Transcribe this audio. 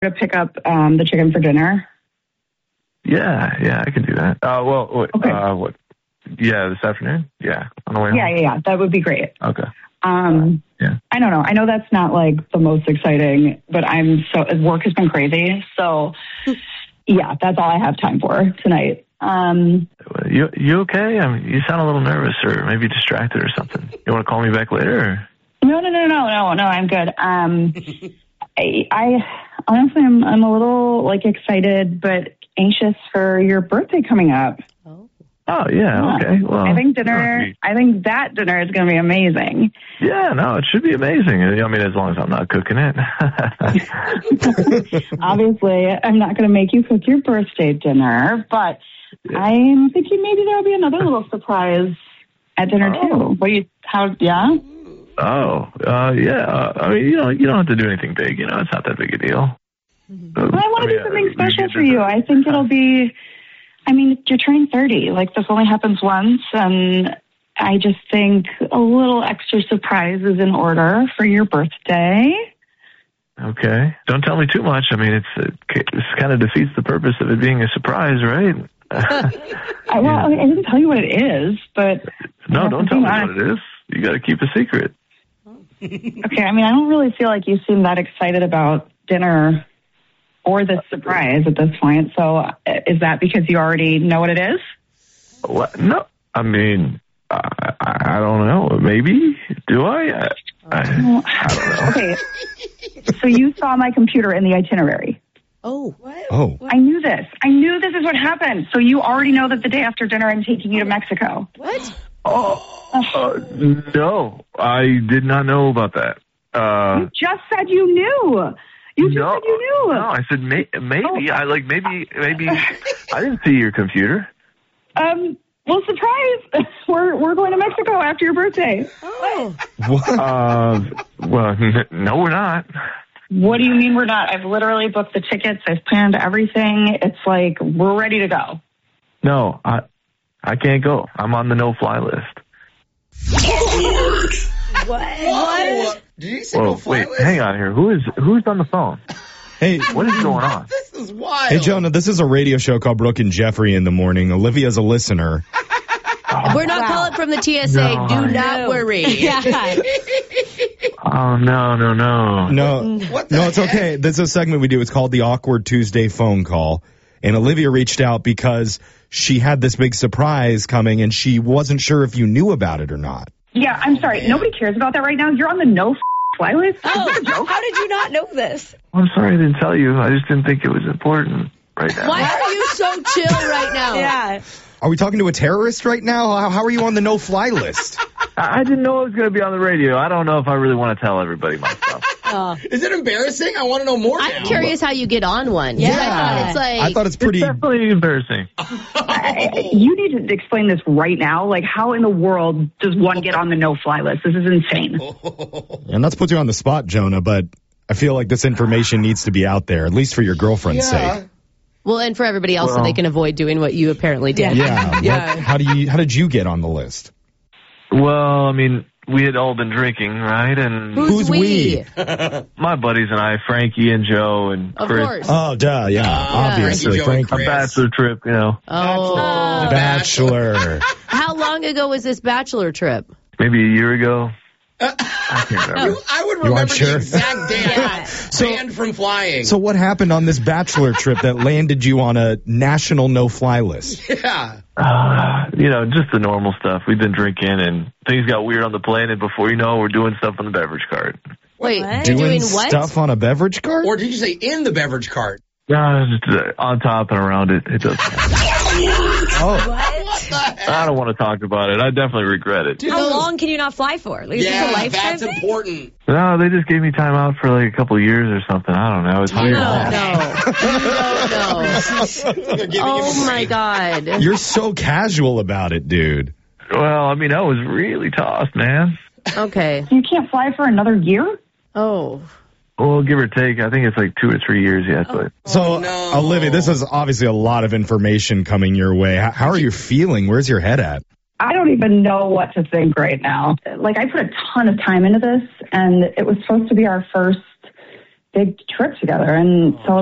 to pick up the chicken for dinner? Yeah, I can do that. Okay. What? Yeah, this afternoon? Yeah, on the way home? Yeah. That would be great. Okay. Yeah. I don't know. I know that's not like the most exciting, but work has been crazy. So, yeah, that's all I have time for tonight. You okay? I mean, you sound a little nervous or maybe distracted or something. You want to call me back later? Or? No, I'm good. I honestly, I'm a little excited, but anxious for your birthday coming up. Oh, yeah, okay. Well, I think that dinner is going to be amazing. Yeah, no, it should be amazing. I mean, as long as I'm not cooking it. Obviously, I'm not going to make you cook your birthday dinner, but I'm thinking maybe there'll be another little surprise at dinner, too. Yeah? I mean, you don't have to do anything big. It's not that big a deal. I want to do something special for you. I think it'll be... I mean, you're turning 30. This only happens once, and I just think a little extra surprise is in order for your birthday. Okay. Don't tell me too much. I mean, this kind of defeats the purpose of it being a surprise, right? I didn't tell you what it is, but... No, don't tell me what it is. You got to keep a secret. Okay, I mean, I don't really feel like you seem that excited about dinner or this surprise at this point. So is that because you already know what it is? What? No. I mean, I don't know. Maybe. Do I? I don't know. Okay. So you saw my computer in the itinerary. Oh. What? Oh. I knew this. I knew this is what happened. So you already know that the day after dinner I'm taking you to Mexico. What? No. I did not know about that. You just said you knew. You said you knew. No, I said maybe. Maybe. I didn't see your computer. Well, surprise! We're going to Mexico after your birthday. Oh. Well, no, we're not. What do you mean we're not? I've literally booked the tickets. I've planned everything. It's like we're ready to go. No, I can't go. I'm on the no-fly list. What? Did you say no-fly wait, list? hang on here. Who's on the phone? Hey, what is going on? This is wild. Hey, Jonah, this is a radio show called Brooke and Jeffrey in the Morning. Olivia's a listener. We're not calling from the TSA. No. Do not worry. Yeah. Oh, no. No, it's okay. This is a segment we do. It's called the Awkward Tuesday Phone Call. And Olivia reached out because she had this big surprise coming, and she wasn't sure if you knew about it or not. Yeah, I'm sorry. Nobody cares about that right now. You're on the no-fly list? Oh, how did you not know this? I'm sorry I didn't tell you. I just didn't think it was important right now. Why are you so chill right now? Yeah. Are we talking to a terrorist right now? How are you on the no-fly list? I didn't know it was going to be on the radio. I don't know if I really want to tell everybody my stuff. Is it embarrassing? I want to know more now. I'm curious how you get on one. Yeah. I thought it's pretty... It's definitely embarrassing. You need to explain this right now. How in the world does one get on the no-fly list? This is insane. And not to put you on the spot, Jonah, but I feel like this information needs to be out there, at least for your girlfriend's sake. Well, and for everybody else, so they can avoid doing what you apparently did. Yeah. How did you get on the list? Well, I mean, we had all been drinking, right? And Who's we? My buddies and I, Frankie and Joe and Of Chris. course. Oh, duh, yeah. Obviously, Frankie, Joe, and Frankie. A bachelor trip, Oh. Bachelor. How long ago was this bachelor trip? maybe a year ago. I can't remember. I would remember sure? the exact day I got banned from flying. So what happened on this bachelor trip that landed you on a national no-fly list? Yeah. Just the normal stuff. We've been drinking and things got weird on the plane, and before you know, we're doing stuff on the beverage cart. Wait, Doing what? stuff on a beverage cart? Or did you say in the beverage cart? Just on top and around it. It doesn't matter. What the heck? I don't want to talk about it. I definitely regret it. How long can you not fly for? Is this a lifetime that's thing? important. No, they just gave me time out for a couple of years or something. I don't know. It's weird. No. Oh, my God. You're so casual about it, dude. Well, I mean, I was really tossed, man. Okay. You can't fly for another year? Oh. Well, give or take, I think it's 2 or 3 years yet. But So, no. Olivia, this is obviously a lot of information coming your way. How are you feeling? Where's your head at? I don't even know what to think right now. I put a ton of time into this, and it was supposed to be our first big trip together and celebrate